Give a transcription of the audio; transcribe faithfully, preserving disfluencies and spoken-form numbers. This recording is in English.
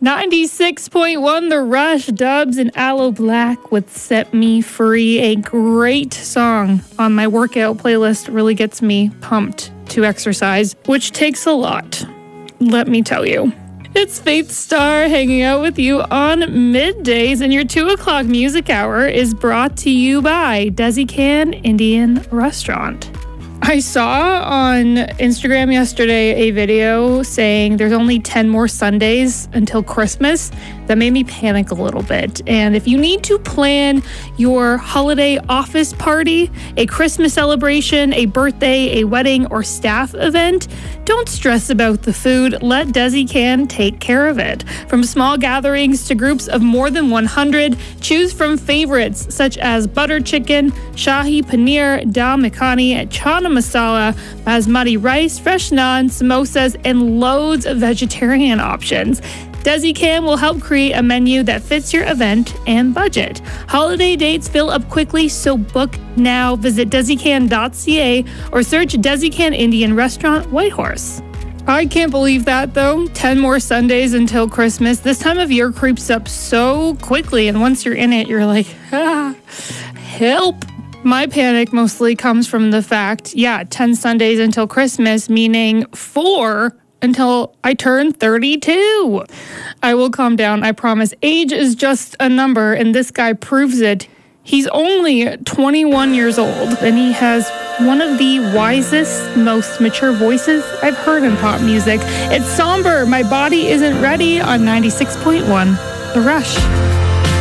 ninety-six point one The Rush, Dubs, and Aloe Blacc with Set Me Free. A great song on my workout playlist. Really gets me pumped to exercise, which takes a lot, let me tell you. It's Faith Star hanging out with you on middays, and your two o'clock music hour is brought to you by Desi Can Indian Restaurant. I saw on Instagram yesterday a video saying there's only ten more Sundays until Christmas. That made me panic a little bit. And if you need to plan your holiday office party, a Christmas celebration, a birthday, a wedding, or staff event, don't stress about the food. Let Desi Can take care of it. From small gatherings to groups of more than one hundred, choose from favorites such as butter chicken, shahi paneer, dal makhani, chana masala, basmati rice, fresh naan, samosas, and loads of vegetarian options. Desi Can will help create a menu that fits your event and budget. Holiday dates fill up quickly, so book now. Visit desi can dot c a or search Desi Can Indian Restaurant, Whitehorse. I can't believe that, though. ten more Sundays until Christmas. This time of year creeps up so quickly, and once you're in it, you're like, ah, help. My panic mostly comes from the fact, yeah, ten Sundays until Christmas, meaning four until I turn thirty-two. I will calm down, I promise. Age is just a number, and this guy proves it. He's only twenty-one years old, and he has one of the wisest, most mature voices I've heard in pop music. It's Somber, My Body Isn't Ready on ninety-six point one The Rush.